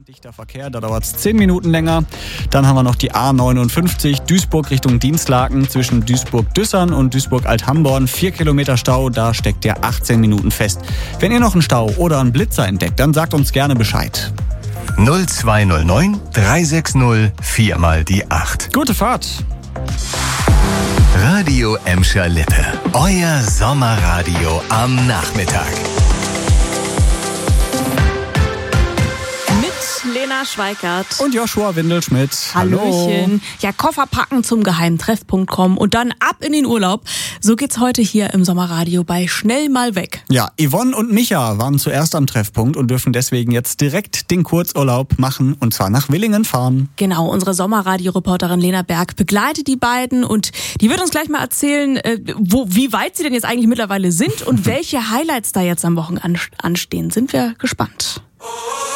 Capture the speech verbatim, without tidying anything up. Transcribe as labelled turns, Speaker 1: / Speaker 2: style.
Speaker 1: Dichter Verkehr, da dauert es zehn Minuten länger. Dann haben wir noch die A neunundfünfzig, Duisburg Richtung Dienstlaken zwischen Duisburg-Düssern und Duisburg-Althamborn. Vier Kilometer Stau, da steckt ihr achtzehn Minuten fest. Wenn ihr noch einen Stau oder einen Blitzer entdeckt, dann sagt uns gerne Bescheid.
Speaker 2: null zwei null neun drei sechs null vier mal die acht.
Speaker 1: Gute Fahrt!
Speaker 2: Radio Emscher Lippe. Euer Sommerradio am Nachmittag.
Speaker 3: Lena Schweikart.
Speaker 1: Und Joshua Windelschmidt.
Speaker 3: Hallöchen. Ja, Koffer packen, zum geheimen Treffpunkt kommen und dann ab in den Urlaub. So geht's heute hier im Sommerradio bei Schnell mal weg.
Speaker 1: Ja, Yvonne und Micha waren zuerst am Treffpunkt und dürfen deswegen jetzt direkt den Kurzurlaub machen und zwar nach Willingen fahren.
Speaker 3: Genau, unsere Sommerradio-Reporterin Lena Berg begleitet die beiden und die wird uns gleich mal erzählen, wo, wie weit sie denn jetzt eigentlich mittlerweile sind und welche Highlights da jetzt am Wochenende anstehen. Sind wir gespannt.